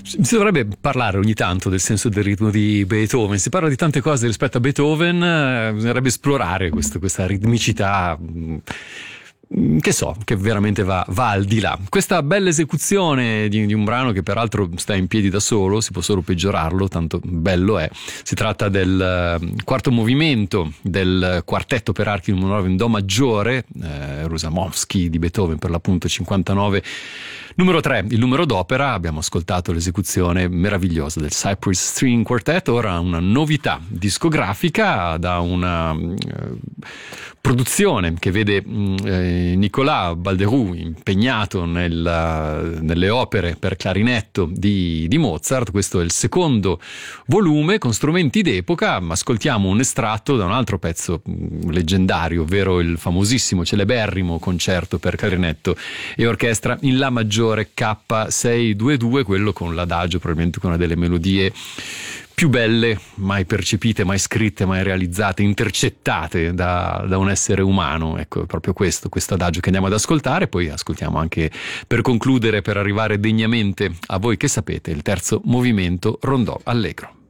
Si dovrebbe parlare ogni tanto del senso del ritmo di Beethoven. Si parla di tante cose rispetto a Beethoven, bisognerebbe esplorare questa ritmicità. Che veramente va al di là. Questa bella esecuzione di un brano che peraltro sta in piedi da solo, si può solo peggiorarlo, tanto bello è. Si tratta del quarto movimento del quartetto per archi numero 9 in Do maggiore, Rusamovsky di Beethoven, per l'appunto 59. Numero 3, il numero d'opera. Abbiamo ascoltato l'esecuzione meravigliosa del Cypress String Quartet. Ora una novità discografica da una produzione che vede Nicolas Balderoux impegnato nelle opere per clarinetto di Mozart. Questo è il secondo volume con strumenti d'epoca. Ascoltiamo un estratto da un altro pezzo leggendario, ovvero il famosissimo, celeberrimo concerto per clarinetto e orchestra in La maggiore K622, quello con l'adagio, probabilmente con una delle melodie più belle mai percepite, mai scritte, mai realizzate, intercettate da un essere umano. Ecco, proprio questo adagio che andiamo ad ascoltare. Poi ascoltiamo anche, per concludere, per arrivare degnamente a voi che sapete, il terzo movimento, Rondò allegro.